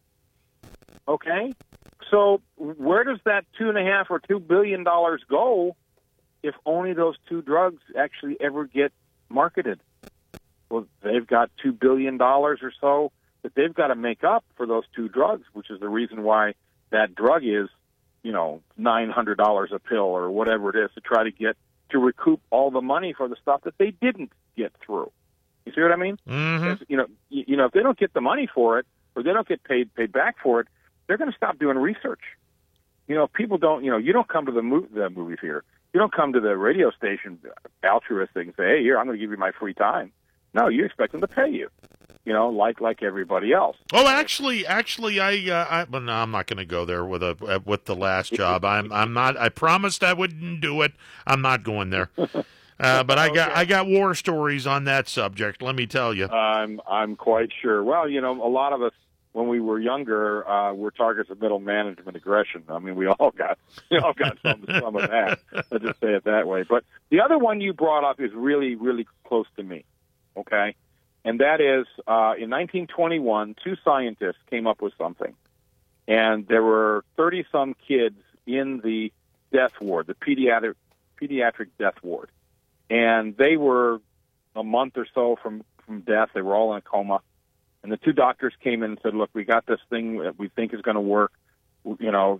Speaker 17: Okay, so where does that two and a half or two billion dollars go if only those two drugs actually ever get marketed? Well, they've got two billion dollars or so that they've got to make up for those two drugs, which is the reason why that drug is, you know, nine hundred dollars a pill or whatever it is to try to get to recoup all the money for the stuff that they didn't get through. You see what I mean?
Speaker 12: Mm-hmm.
Speaker 17: You know, you, you know, if they don't get the money for it or they don't get paid paid back for it, they're going to stop doing research. You know, people don't, you know, you don't come to the, mo- the movie theater. You don't come to the radio station altruistic and say, hey, here, I'm going to give you my free time. No, you expect them to pay you, you know, like like everybody else.
Speaker 12: Oh, actually, actually, I, uh, I well, no, I'm not going to go there with a with the last job. I'm I'm not. I promised I wouldn't do it. I'm not going there. Uh, but I got
Speaker 17: Okay.
Speaker 12: I got war stories on that subject. Let me tell you.
Speaker 17: I'm I'm quite sure. Well, you know, a lot of us when we were younger uh, were targets of middle management aggression. I mean, we all got we all got some some of that. Let's just say it that way. But the other one you brought up is really really close to me. Okay, and that is uh, in nineteen twenty-one, two scientists came up with something, and there were thirty some kids in the death ward, the pediatric pediatric death ward. And they were a month or so from, from death. They were all in a coma. And the two doctors came in and said, look, we got this thing that we think is going to work. You know,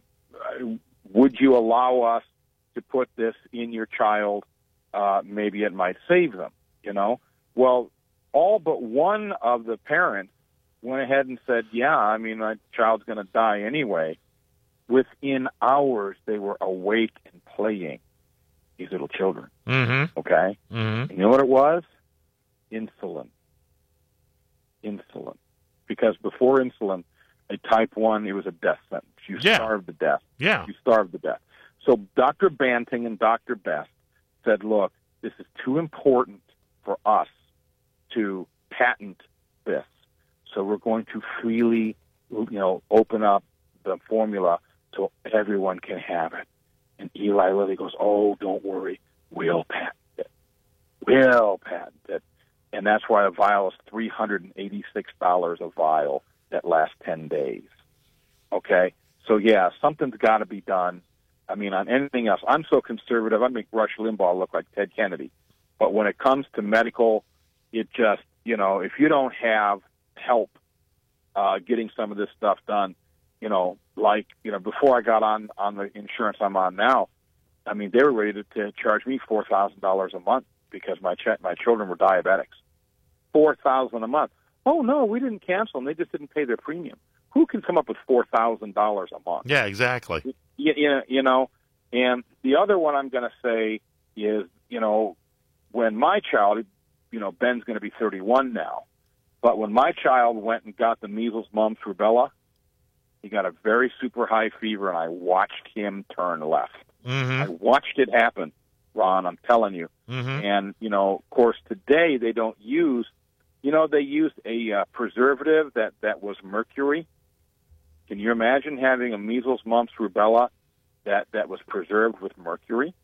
Speaker 17: would you allow us to put this in your child? Uh, maybe it might save them, you know? Well, all but one of the parents went ahead and said, yeah, I mean, my child's going to die anyway. Within hours, they were awake and playing. These little children.
Speaker 12: Mm-hmm.
Speaker 17: Okay?
Speaker 12: Mm-hmm.
Speaker 17: You know what it was? Insulin. Insulin. Because before insulin, a type one, it was a death sentence. You
Speaker 12: Yeah.
Speaker 17: starved to death.
Speaker 12: Yeah.
Speaker 17: You starved to death. So Doctor Banting and Doctor Best said, look, this is too important for us to patent this. So we're going to freely, you know, open up the formula so everyone can have it. And Eli Lilly goes, oh, don't worry, we'll patent it. We'll patent it. And that's why a vial is three hundred eighty-six dollars a vial that lasts ten days. Okay? So, yeah, something's got to be done. I mean, on anything else, I'm so conservative, I make Rush Limbaugh look like Ted Kennedy. But when it comes to medical, it just, you know, if you don't have help uh, getting some of this stuff done, you know, like, you know, before I got on, on the insurance I'm on now, I mean, they were ready to, to charge me four thousand dollars a month because my ch- my children were diabetics. four thousand dollars a month. Oh, no, we didn't cancel them. They just didn't pay their premium. Who can come up with four thousand dollars a month?
Speaker 12: Yeah, exactly.
Speaker 17: You, you, you know, and the other one I'm going to say is, you know, when my child, you know, Ben's going to be thirty-one now, but when my child went and got the measles, mumps, rubella, he got a very super high fever, and I watched him turn left.
Speaker 12: Mm-hmm.
Speaker 17: I watched it happen, Ron, I'm telling you.
Speaker 12: Mm-hmm.
Speaker 17: And, you know, of course, today they don't use, you know, they used a uh, preservative that, that was mercury. Can you imagine having a measles, mumps, rubella that, that was preserved with mercury?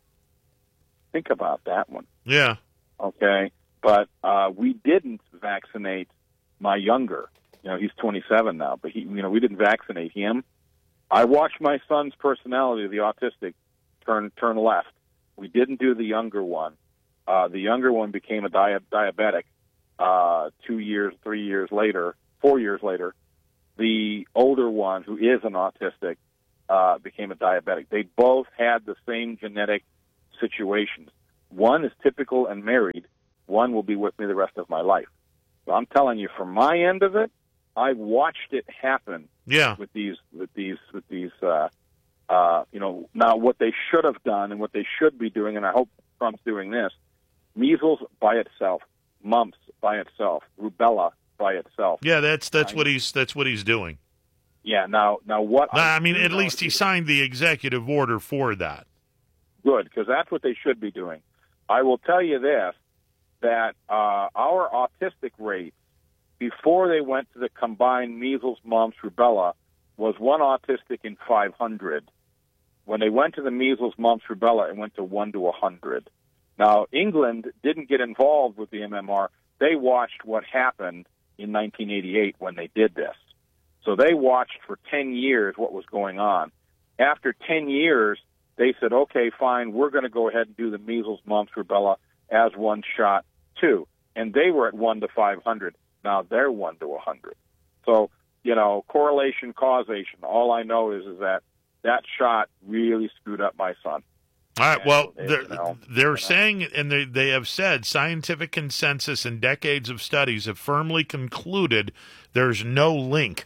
Speaker 17: Think about that one.
Speaker 12: Yeah.
Speaker 17: Okay? But uh, we didn't vaccinate my younger. You know, he's twenty-seven now, but he, you know, we didn't vaccinate him. I watched my son's personality, the autistic, turn turn left. We didn't do the younger one. Uh, the younger one became a dia- diabetic uh, two years, three years later, four years later. The older one, who is an autistic, uh, became a diabetic. They both had the same genetic situations. One is typical and married. One will be with me the rest of my life. So I'm telling you, from my end of it, I've watched it happen.
Speaker 12: Yeah.
Speaker 17: With these, with these, with these. Uh, uh, you know, now what they should have done and what they should be doing, and I hope Trump's doing this: measles by itself, mumps by itself, rubella by itself.
Speaker 12: Yeah, that's that's
Speaker 17: Right.
Speaker 12: what he's that's what he's doing.
Speaker 17: Yeah. Now, now what?
Speaker 12: I mean,
Speaker 17: do
Speaker 12: at
Speaker 17: know
Speaker 12: least he
Speaker 17: is-
Speaker 12: signed the executive order for that.
Speaker 17: Good, because that's what they should be doing. I will tell you this, that uh, our autistic rate before they went to the combined measles, mumps, rubella was one autistic in five hundred. When they went to the measles, mumps, rubella, it went to one to one hundred. Now, England didn't get involved with the M M R. They watched what happened in nineteen eighty-eight when they did this. So they watched for ten years what was going on. After ten years, they said, okay, fine, we're going to go ahead and do the measles, mumps, rubella as one shot, too. And they were at one to five hundred. Now they're one to one hundred. So, you know, correlation, causation, all I know is, is that that shot really screwed up my son.
Speaker 12: All right. Well,
Speaker 17: they-
Speaker 12: they're,
Speaker 17: you know,
Speaker 12: they're saying, and they they have said, scientific consensus and decades of studies have firmly concluded there's no link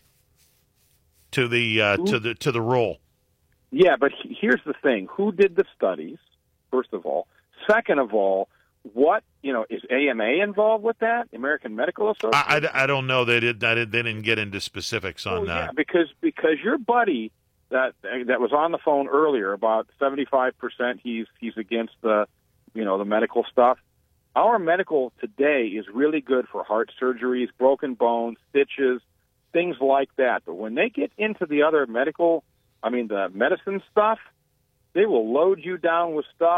Speaker 12: to the uh, to the to the role.
Speaker 17: Yeah, but he- here's the thing. Who did the studies, first of all? Second of all, what, you know, is A M A involved with that? American Medical Association?
Speaker 12: I, I, I don't know. They did. I did. They didn't get into specifics on
Speaker 17: Oh,
Speaker 12: that.
Speaker 17: yeah, because because your buddy that that was on the phone earlier, about seventy-five percent, he's he's against the, you know, the medical stuff. Our medical today is really good for heart surgeries, broken bones, stitches, things like that. But when they get into the other medical, I mean the medicine stuff, they will load you down with stuff,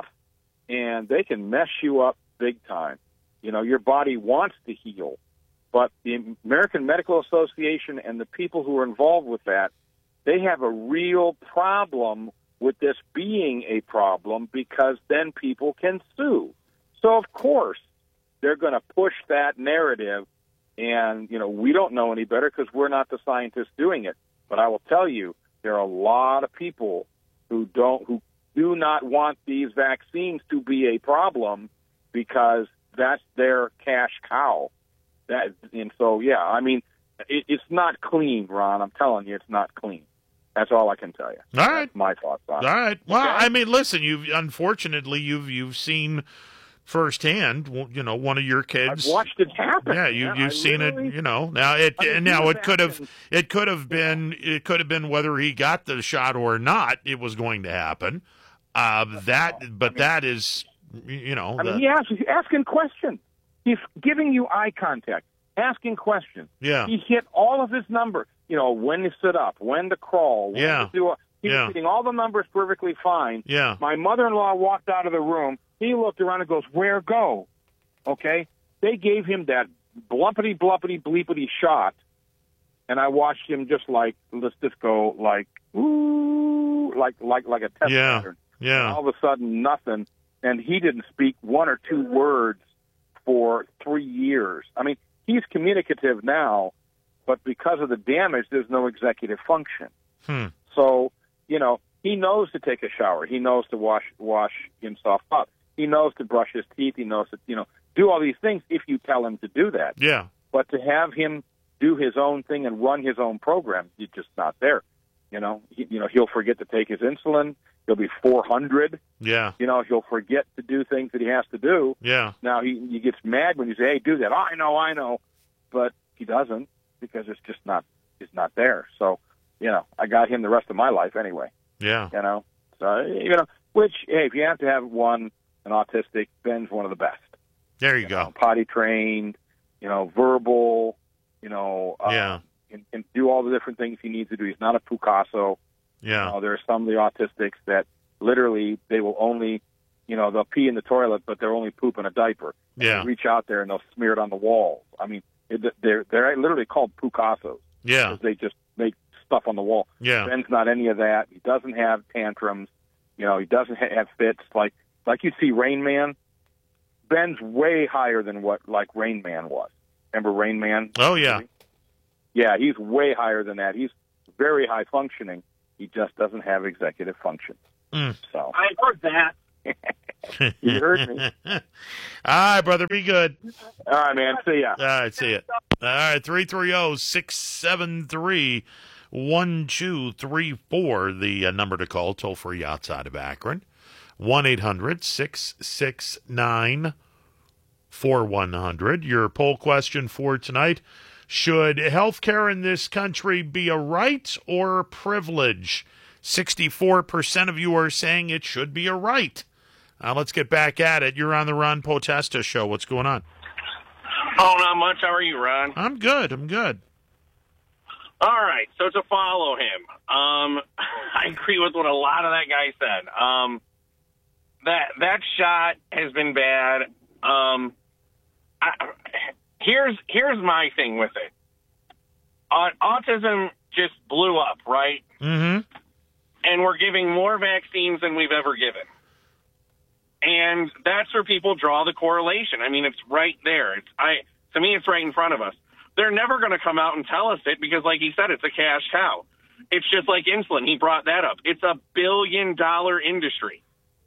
Speaker 17: and they can mess you up big time. You know, your body wants to heal, but the American Medical Association and the people who are involved with that, they have a real problem with this being a problem, because then people can sue. So, of course, they're going to push that narrative, and, you know, we don't know any better because we're not the scientists doing it. But I will tell you, there are a lot of people who don't, who do not want these vaccines to be a problem because that's their cash cow. That, and so, yeah, I mean, it, it's not clean, Ron. I'm telling you, it's not clean. That's all I can tell you.
Speaker 12: All right.
Speaker 17: That's my thoughts on it.
Speaker 12: All right. Well,
Speaker 17: Okay?
Speaker 12: I mean, listen. You've unfortunately you've you've seen firsthand. You know, one of your kids.
Speaker 17: I've watched it happen.
Speaker 12: Yeah, you
Speaker 17: man.
Speaker 12: you've
Speaker 17: I
Speaker 12: seen
Speaker 17: literally-
Speaker 12: it. You know, now it
Speaker 17: I mean,
Speaker 12: and
Speaker 17: he
Speaker 12: now
Speaker 17: was
Speaker 12: it could have
Speaker 17: asking-
Speaker 12: it could have been it could have been whether he got the shot or not. It was going to happen. Uh, that, but that is, you know,
Speaker 17: I mean,
Speaker 12: the-
Speaker 17: he asks, he's asking questions. He's giving you eye contact, asking questions.
Speaker 12: Yeah.
Speaker 17: He hit all of his numbers. You know, when to sit up, when to crawl, when
Speaker 12: Yeah.
Speaker 17: to do. A, he
Speaker 12: Yeah.
Speaker 17: was hitting all the numbers perfectly fine.
Speaker 12: Yeah.
Speaker 17: My mother-in-law walked out of the room. He looked around and goes, "Where go?" Okay. They gave him that blumpity blumpity bleepity shot, and I watched him just like, let's just go like, ooh, like like like a test
Speaker 12: Yeah.
Speaker 17: pattern.
Speaker 12: Yeah.
Speaker 17: And all of a sudden, nothing. And he didn't speak one or two words for three years. I mean, he's communicative now, but because of the damage, there's no executive function.
Speaker 12: Hmm.
Speaker 17: So, you know, he knows to take a shower. He knows to wash wash himself up. He knows to brush his teeth. He knows to, you know, do all these things if you tell him to do that.
Speaker 12: Yeah.
Speaker 17: But to have him do his own thing and run his own program, it's just not there. You know, he, you know, he'll forget to take his insulin. He'll be four hundred.
Speaker 12: Yeah.
Speaker 17: You know, he'll forget to do things that he has to do.
Speaker 12: Yeah.
Speaker 17: Now, he, he gets mad when you say, hey, do that. Oh, I know, I know. But he doesn't because it's just not, it's not there. So, you know, I got him the rest of my life anyway.
Speaker 12: Yeah.
Speaker 17: You know, so, you know, which, hey, if you have to have one, an autistic, Ben's one of the best.
Speaker 12: There you,
Speaker 17: You
Speaker 12: go.
Speaker 17: know, potty trained, you know, verbal, you know, uh,
Speaker 12: Yeah.
Speaker 17: and, and do all the different things he needs to do. He's not a Picasso.
Speaker 12: Yeah.
Speaker 17: You know, there are some of the autistics that literally they will only, you know, they'll pee in the toilet, but they're only poop in a diaper. And
Speaker 12: Yeah.
Speaker 17: They reach out there and they'll smear it on the walls. I mean, it, they're they're literally called Picassos.
Speaker 12: Yeah.
Speaker 17: Because they just make stuff on the wall.
Speaker 12: Yeah.
Speaker 17: Ben's not any of that. He doesn't have tantrums. You know, he doesn't ha- have fits like like you see Rain Man. Ben's way higher than what like Rain Man was. Remember Rain Man?
Speaker 12: Oh yeah.
Speaker 17: Yeah, he's way higher than that. He's very high functioning. He just doesn't have executive function.
Speaker 12: Mm.
Speaker 17: So
Speaker 18: I've heard that. You heard me.
Speaker 12: All right, brother. Be good.
Speaker 18: All right, man. See ya.
Speaker 12: All right, see ya. All right, three three zero, six seven three, one two three four, the uh, number to call, toll free outside of Akron. one eight hundred, six six nine, four one zero zero. Your poll question for tonight: should health care in this country be a right or a privilege? sixty-four percent of you are saying it should be a right. Uh, let's get back at it. You're on the Ron Potesta Show. What's going on?
Speaker 19: Oh, not much. How are you, Ron?
Speaker 12: I'm good. I'm good.
Speaker 19: All right. So to follow him, um, I agree with what a lot of that guy said. Um, that that shot has been bad. Um, I, here's here's my thing with it. Uh, autism just blew up, right?
Speaker 12: Mm-hmm.
Speaker 19: And we're giving more vaccines than we've ever given. And that's where people draw the correlation. I mean, it's right there. It's I to me, it's right in front of us. They're never going to come out and tell us it because, like he said, it's a cash cow. It's just like insulin. He brought that up. It's a billion-dollar industry.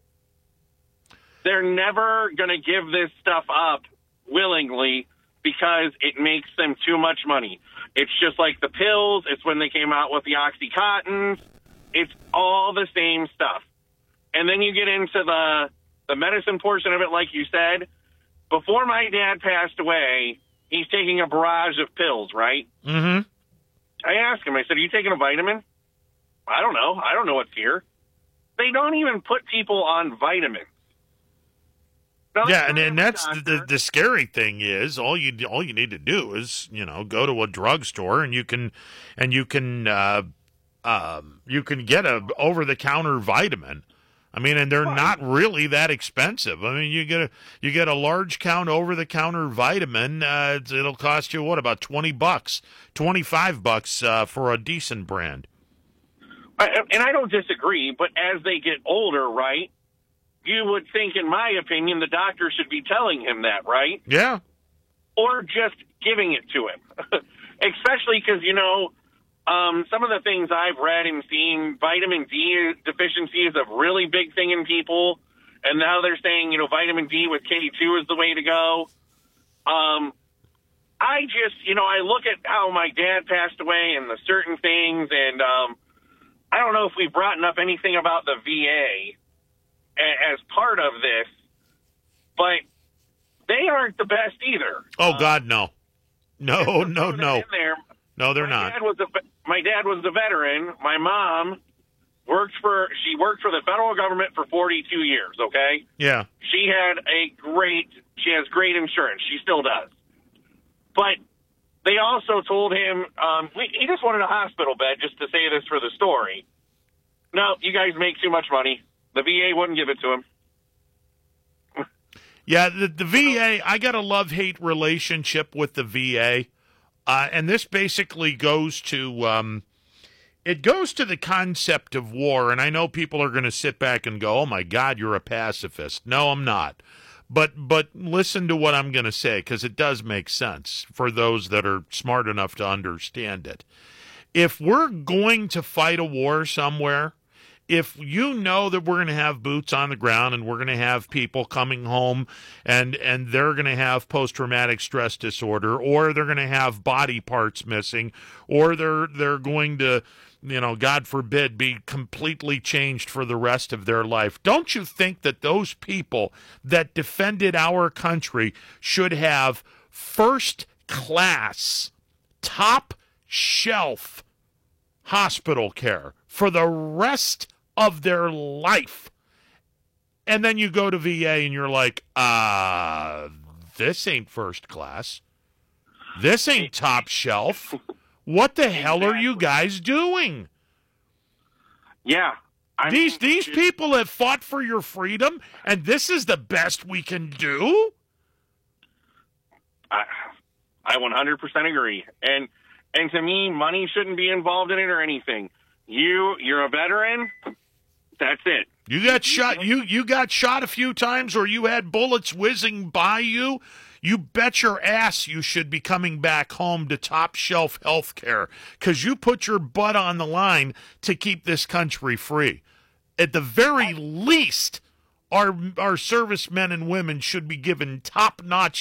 Speaker 19: They're never going to give this stuff up willingly because it makes them too much money. It's just like the pills. It's when they came out with the Oxycontins. It's all the same stuff. And then you get into the the medicine portion of it, like you said. Before my dad passed away, he's taking a barrage of pills, right?
Speaker 12: Mm-hmm.
Speaker 19: I asked him, I said, are you taking a vitamin? I don't know. I don't know what's here. They don't even put people on vitamins. Now,
Speaker 12: yeah, and, and that's the, the the scary thing is all you all you need to do is, you know, go to a drugstore and you can and you can uh, um, you can get a over the counter vitamin. I mean, and they're not really that expensive. I mean, you get a you get a large count over the counter vitamin. Uh, it'll cost you what, about twenty bucks, twenty five bucks uh, for a decent brand.
Speaker 19: I, and I don't disagree, but as they get older, right? You would think, in my opinion, the doctor should be telling him that, right?
Speaker 12: Yeah.
Speaker 19: Or just giving it to him. Especially because, you know, um, some of the things I've read and seen, vitamin D deficiency is a really big thing in people. And now they're saying, you know, vitamin D with K two is the way to go. Um, I just, you know, I look at how my dad passed away and the certain things, and um, I don't know if we've brought up anything about the V A as part of this, but they aren't the best either.
Speaker 12: Oh, God, no. No, no, no.
Speaker 19: In there,
Speaker 12: no, they're
Speaker 19: my
Speaker 12: not.
Speaker 19: Dad was a, my dad was a veteran. My mom worked for, she worked for the federal government for forty-two years, okay?
Speaker 12: Yeah.
Speaker 19: She had a great, she has great insurance. She still does. But they also told him, um, we, he just wanted a hospital bed, just to say this for the story. No, you guys make too much money. The V A wouldn't give it to him.
Speaker 12: Yeah, the, the V A, I got a love-hate relationship with the V A. Uh, and this basically goes to, um, it goes to the concept of war. And I know people are going to sit back and go, oh, my God, you're a pacifist. No, I'm not. But but listen to what I'm going to say, because it does make sense for those that are smart enough to understand it. If we're going to fight a war somewhere, if you know that we're going to have boots on the ground and we're going to have people coming home and and they're going to have post-traumatic stress disorder, or they're going to have body parts missing, or they're they're going to, you know, God forbid, be completely changed for the rest of their life, don't you think that those people that defended our country should have first-class, top-shelf hospital care for the rest of their life? And then you go to V A and you're like, uh, this ain't first class. This ain't top shelf. What the hell are you guys doing?
Speaker 19: Yeah. I
Speaker 12: these
Speaker 19: mean,
Speaker 12: these people have fought for your freedom, and this is the best we can do?
Speaker 19: I, I one hundred percent agree. And and to me, money shouldn't be involved in it or anything. You, you're a veteran. That's it.
Speaker 12: You got shot. You you got shot a few times, or you had bullets whizzing by you. You bet your ass you should be coming back home to top shelf health care, because you put your butt on the line to keep this country free. At the very least, our our servicemen and women should be given top-notch